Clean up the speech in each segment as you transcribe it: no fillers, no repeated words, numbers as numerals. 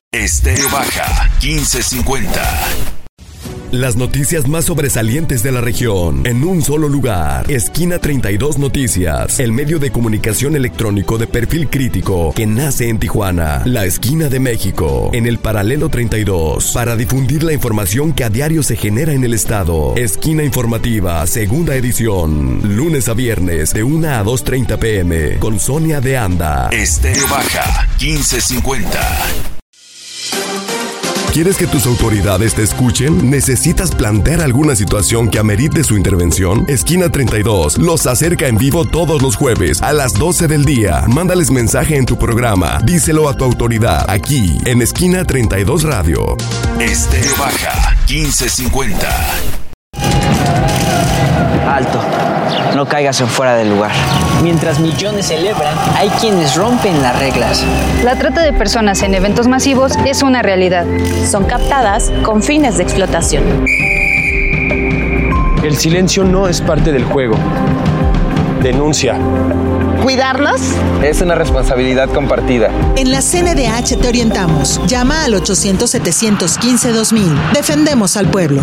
Estéreo Baja 1550. Las noticias más sobresalientes de la región en un solo lugar. Esquina 32 Noticias, el medio de comunicación electrónico de perfil crítico que nace en Tijuana, la esquina de México, en el paralelo 32, para difundir la información que a diario se genera en el estado. Esquina informativa, segunda edición, lunes a viernes de 1 a 2:30 p.m. con Sonia de Anda. Estéreo Baja 1550. ¿Quieres que tus autoridades te escuchen? ¿Necesitas plantear alguna situación que amerite su intervención? Esquina 32 los acerca en vivo todos los jueves a las 12 del día. Mándales mensaje en tu programa. Díselo a tu autoridad aquí en Esquina 32 Radio. Estéreo Baja 1550. Alto, no caigas en fuera del lugar. Mientras millones celebran, hay quienes rompen las reglas. La trata de personas en eventos masivos es una realidad. Son captadas con fines de explotación. El silencio no es parte del juego. Denuncia. ¿Cuidarlos? Es una responsabilidad compartida. En la CNDH te orientamos. Llama al 800-715-2000. Defendemos al pueblo.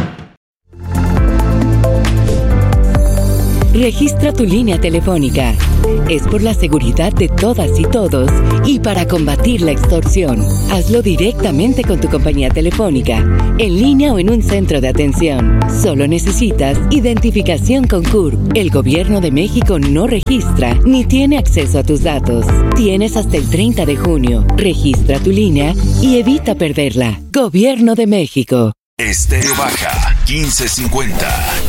Registra tu línea telefónica. Es por la seguridad de todas y todos y para combatir la extorsión. Hazlo directamente con tu compañía telefónica, en línea o en un centro de atención. Solo necesitas identificación con CURP. El Gobierno de México no registra ni tiene acceso a tus datos. Tienes hasta el 30 de junio. Registra tu línea y evita perderla. Gobierno de México. Estéreo Baja 1550.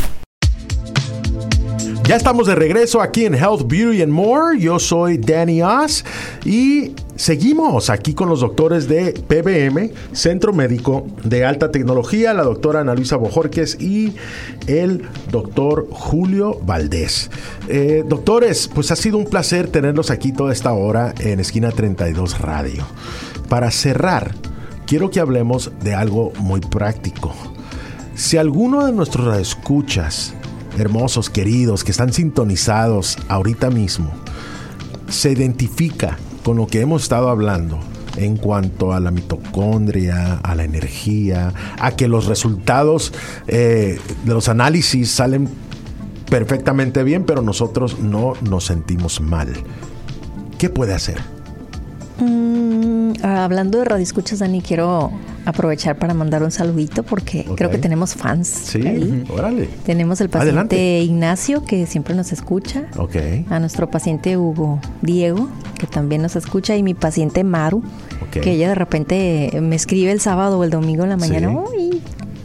Ya estamos de regreso aquí en Health, Beauty and More. Yo soy Danny Oz y seguimos aquí con los doctores de PBM, Centro Médico de Alta Tecnología, la doctora Ana Luisa Bojorquez y el doctor Julio Valdés. Doctores, pues ha sido un placer tenerlos aquí toda esta hora en Esquina 32 Radio. Para cerrar, quiero que hablemos de algo muy práctico. Si alguno de nuestros escuchas hermosos, queridos, que están sintonizados ahorita mismo, se identifica con lo que hemos estado hablando en cuanto a la mitocondria, a la energía, a que los resultados de los análisis salen perfectamente bien, pero nosotros no nos sentimos mal. ¿Qué puede hacer? Hablando de radioescuchas, Dani, quiero aprovechar para mandar un saludito porque creo que tenemos fans. Sí, ahí. Órale. Tenemos el paciente Adelante. Ignacio, que siempre nos escucha. A nuestro paciente Hugo Diego, que también nos escucha. Y mi paciente Maru, que ella de repente me escribe el sábado o el domingo en la mañana. Uy,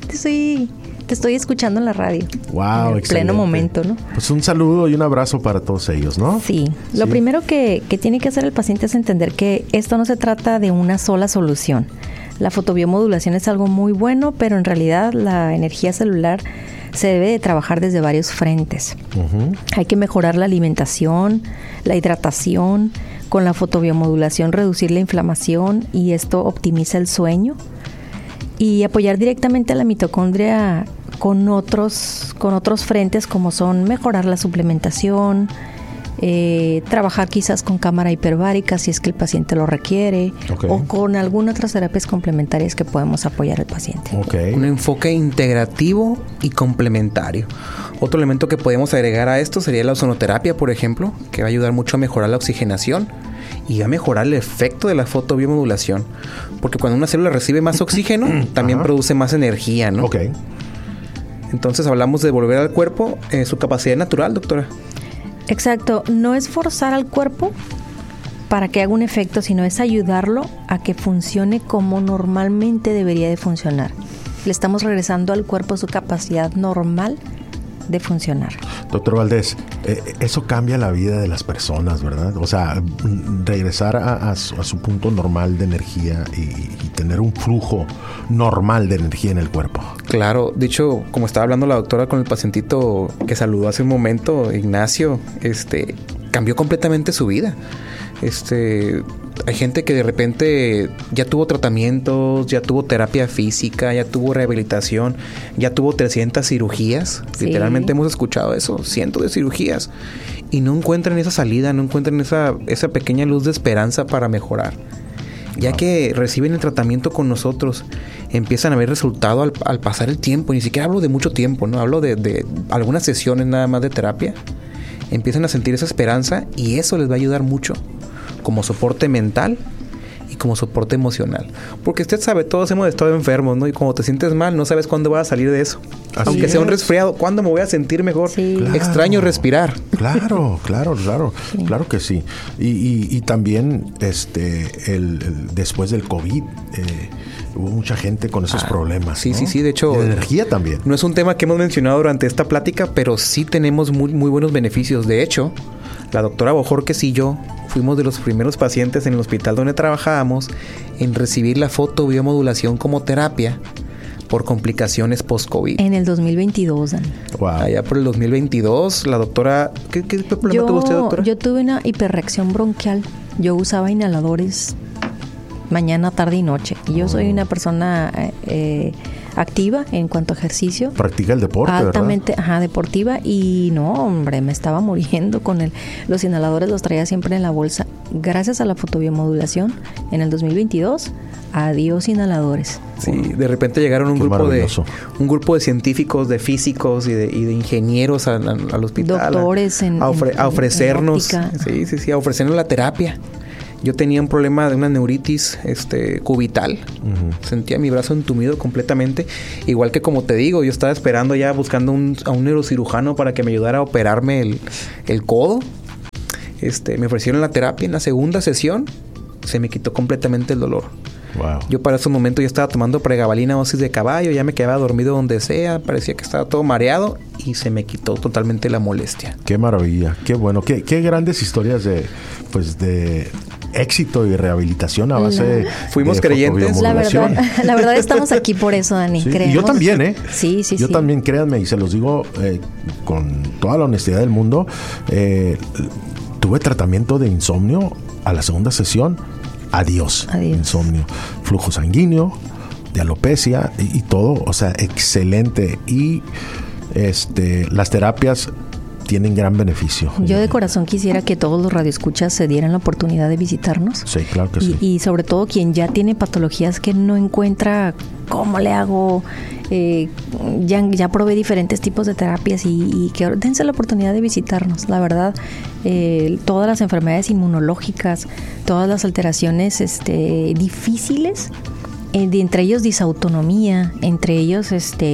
te estoy escuchando en la radio. Wow, en pleno momento, ¿no? Pues un saludo y un abrazo para todos ellos, ¿no? Sí. Lo primero que tiene que hacer el paciente es entender que esto no se trata de una sola solución. La fotobiomodulación es algo muy bueno, pero en realidad la energía celular se debe de trabajar desde varios frentes. Hay que mejorar la alimentación, la hidratación, con la fotobiomodulación reducir la inflamación y esto optimiza el sueño. Y apoyar directamente a la mitocondria con otros frentes como son mejorar la suplementación, trabajar quizás con cámara hiperbárica si es que el paciente lo requiere, o con algunas otras terapias complementarias que podemos apoyar al paciente. Un enfoque integrativo y complementario. Otro elemento que podemos agregar a esto sería la ozonoterapia, por ejemplo, que va a ayudar mucho a mejorar la oxigenación y va a mejorar el efecto de la fotobiomodulación, porque cuando una célula recibe más oxígeno también produce más energía, ¿no? Entonces hablamos de devolver al cuerpo su capacidad natural, doctora. Exacto, no es forzar al cuerpo para que haga un efecto, sino es ayudarlo a que funcione como normalmente debería de funcionar. Le estamos regresando al cuerpo su capacidad normal de funcionar. Doctor Valdés, eso cambia la vida de las personas, ¿verdad? O sea, regresar a su punto normal de energía y tener un flujo normal de energía en el cuerpo. Claro, de hecho, como estaba hablando la doctora con el pacientito que saludó hace un momento, Ignacio, cambió completamente su vida. Hay gente que de repente ya tuvo tratamientos, ya tuvo terapia física, ya tuvo rehabilitación, ya tuvo 300 cirugías. Sí. Literalmente hemos escuchado eso, cientos de cirugías. Y no encuentran esa salida, no encuentran esa pequeña luz de esperanza para mejorar. Ya que reciben el tratamiento con nosotros, empiezan a ver resultado al pasar el tiempo. Ni siquiera hablo de mucho tiempo, ¿no? Hablo de algunas sesiones nada más de terapia. Empiezan a sentir esa esperanza y eso les va a ayudar mucho como soporte mental y como soporte emocional. Porque usted sabe, todos hemos estado enfermos, ¿no? Y cuando te sientes mal, no sabes cuándo vas a salir de eso. Así Aunque es. sea un resfriado, ¿cuándo me voy a sentir mejor? Sí. Claro. Extraño respirar. Claro. Sí. Claro que sí. Y también después del COVID hubo mucha gente con esos problemas. Sí, ¿no? sí. De hecho, y de energía también. No es un tema que hemos mencionado durante esta plática, pero sí tenemos muy, muy buenos beneficios. De hecho, la doctora Bojorquez y yo fuimos de los primeros pacientes en el hospital donde trabajábamos en recibir la fotobiomodulación como terapia por complicaciones post-COVID. En el 2022, Dani. Wow. Allá por el 2022, la doctora... ¿Qué problema tuvo usted, doctora? Yo tuve una hiperreacción bronquial. Yo usaba inhaladores mañana, tarde y noche. Y yo soy una persona activa en cuanto a ejercicio. Practica el deporte, altamente, ¿verdad? Deportiva. Y no, hombre, me estaba muriendo con los inhaladores, los traía siempre en la bolsa. Gracias a la fotobiomodulación, en el 2022, adiós inhaladores. Sí, de repente llegaron un grupo de científicos, de físicos y de ingenieros al hospital. Doctores a ofrecernos, en a ofrecernos la terapia. Yo tenía un problema de una neuritis cubital. Uh-huh. Sentía mi brazo entumido completamente. Igual que, como te digo, yo estaba esperando ya buscando a un neurocirujano para que me ayudara a operarme el codo. Me ofrecieron la terapia. En la segunda sesión se me quitó completamente el dolor. Wow. Yo para ese momento ya estaba tomando pregabalina, dosis de caballo, ya me quedaba dormido donde sea, parecía que estaba todo mareado y se me quitó totalmente la molestia. Qué maravilla, qué bueno, qué grandes historias de éxito y rehabilitación a base fuimos de creyentes. La verdad estamos aquí por eso, Dani. Sí, y yo también, Sí. Yo también, créanme, y se los digo con toda la honestidad del mundo, tuve tratamiento de insomnio a la segunda sesión. Adiós. Insomnio, flujo sanguíneo, de alopecia y todo, o sea, excelente. Y las terapias tienen gran beneficio. Yo de corazón quisiera que todos los radioescuchas se dieran la oportunidad de visitarnos. Sí, claro que sí. Y sobre todo quien ya tiene patologías que no encuentra cómo le hago, ya probé diferentes tipos de terapias y que dense la oportunidad de visitarnos. La verdad, todas las enfermedades inmunológicas, todas las alteraciones difíciles, entre ellos disautonomía, entre ellos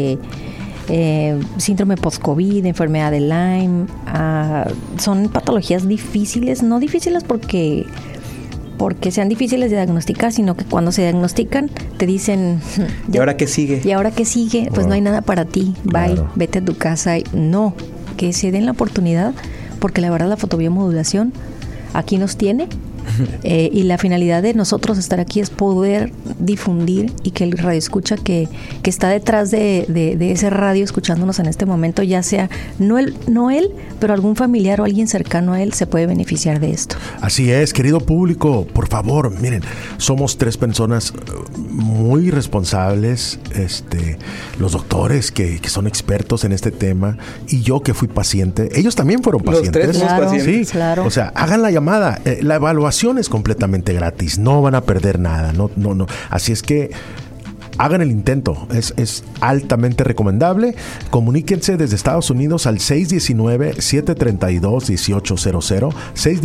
síndrome post-COVID, enfermedad de Lyme, son patologías difíciles, no difíciles porque sean difíciles de diagnosticar, sino que cuando se diagnostican te dicen... ¿Y ahora qué sigue? Pues no hay nada para ti, bye, claro. Vete a tu casa. No, que se den la oportunidad, porque la verdad la fotobiomodulación aquí nos tiene. Y la finalidad de nosotros estar aquí es poder difundir y que el radioescucha que está detrás de ese radio escuchándonos en este momento, ya sea no él, pero algún familiar o alguien cercano a él se puede beneficiar de esto. Así es, querido público, por favor, miren, somos 3 personas muy responsables, los doctores que son expertos en este tema y yo que fui paciente, ellos también fueron pacientes. Los 3 somos pacientes. Sí, claro. O sea, hagan la llamada, la evaluación es completamente gratis, no van a perder nada, no. Así es que hagan el intento, es altamente recomendable. Comuníquense desde Estados Unidos al 619-732-1800,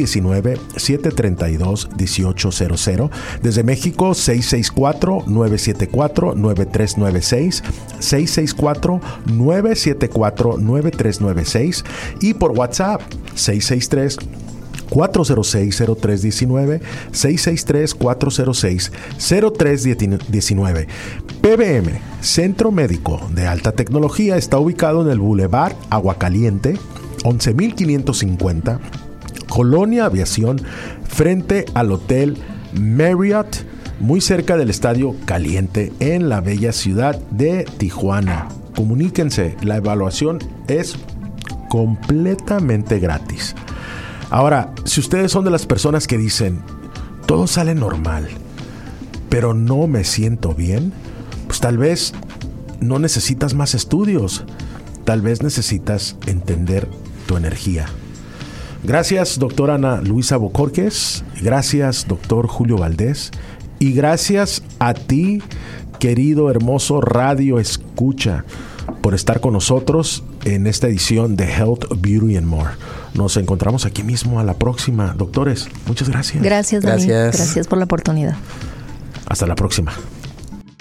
619-732-1800. Desde México, 664-974-9396, 664-974-9396 y por WhatsApp, 663-406-0319, 663-406-0319. PBM, Centro Médico de Alta Tecnología, está ubicado en el Boulevard Aguacaliente, 11,550, Colonia Aviación, frente al Hotel Marriott, muy cerca del Estadio Caliente, en la bella ciudad de Tijuana. Comuníquense, la evaluación es completamente gratis. Ahora, si ustedes son de las personas que dicen, todo sale normal, pero no me siento bien, pues tal vez no necesitas más estudios, tal vez necesitas entender tu energía. Gracias, doctora Ana Luisa Bojorquez, gracias, doctor Julio Valdés, Y gracias a ti, querido, hermoso Radio Escucha, por estar con nosotros en esta edición de Health, Beauty and More. Nos encontramos aquí mismo a la próxima. Doctores, muchas gracias. Gracias, Dani. Gracias por la oportunidad. Hasta la próxima.